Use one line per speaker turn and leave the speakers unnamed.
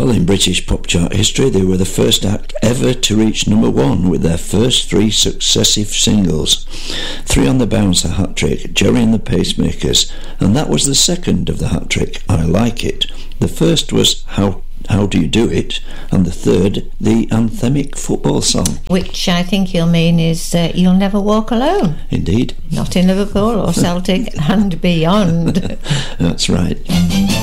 Well, in British pop chart history, they were the first act ever to reach number one with their first 3 successive singles. 3 on the Bounce, a hat-trick, Jerry and the Pacemakers, and that was the second of the hat-trick, I Like It. The first was How Do You Do It, and the third, the anthemic football song.
Which I think you'll mean is You'll Never Walk Alone.
Indeed.
Not in Liverpool or Celtic and beyond.
That's right.